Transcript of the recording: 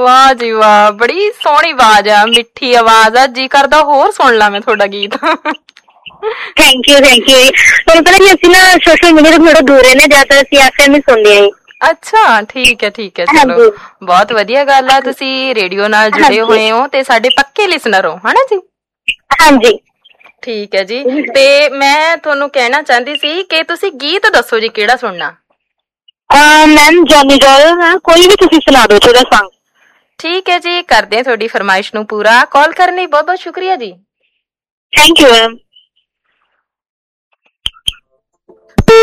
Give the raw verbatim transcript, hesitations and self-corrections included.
ਵਾਹ ਜੀ ਵਾਹ, ਬੜੀ ਸੋਹਣੀ ਆਵਾਜ਼ ਆ, ਮਿੱਠੀ ਆਵਾਜ਼ ਆ, ਜੀ ਕਰਦਾ ਹੋਰ ਸੁਣ ਲਾ ਮੈਂ ਤੁਹਾਡਾ ਗੀਤ। Thank you thank you. ਤੁਹਾਨੂੰ ਪਤਾ ਜੀ ਅਸੀਂ ਨਾ ਸੋਸ਼ਲ ਮੀਡੀਆ ਤੋਂ ਥੋੜਾ ਦੂਰ ਰਹਿੰਦੇ, ਜ਼ਿਆਦਾਤਰ ਅਸੀਂ ਐਫ ਐਮ ਹੀ ਸੁਣਦੇ ਹਾਂ। ਅੱਛਾ ਠੀਕ ਹੈ ਠੀਕ ਹੈ, ਚਲੋ ਬਹੁਤ ਵਧੀਆ ਗੱਲ ਆ, ਤੁਸੀਂ ਰੇਡੀਓ ਨਾਲ ਜੁੜੇ ਹੋਏ ਹੋ ਤੇ ਸਾਡੇ ਪੱਕੇ ਲਿਸਨਰ ਹੋ, ਹਨਾ ਜੀ? ਹਾਂਜੀ ਠੀਕ ਹੈ ਜੀ। ਤੇ ਮੈਂ ਤੁਹਾਨੂੰ ਕਹਿਣਾ ਚਾਹੁੰਦੀ ਸੀ ਕਿ ਤੁਸੀਂ ਗੀਤ ਦੱਸੋ ਜੀ, ਕਿਹੜਾ ਸੁਣਨਾ? ਮੈਮ ਜੌਨੀ ਜੌਲ, ਕੋਈ ਵੀ ਤੁਸੀਂ ਸੁਣਾ ਦਿਓ ਥੋੜਾ ਸੌਂਗ। ਠੀਕ ਹੈ ਜੀ, ਕਰਦੇ ਹਾਂ ਤੁਹਾਡੀ ਫਰਮਾਇਸ਼ ਨੂੰ ਪੂਰਾ। ਕਾਲ ਕਰਨ ਲਈ ਬਹੁਤ ਬਹੁਤ ਸ਼ੁਕਰੀਆ ਜੀ। Thank you ma'am.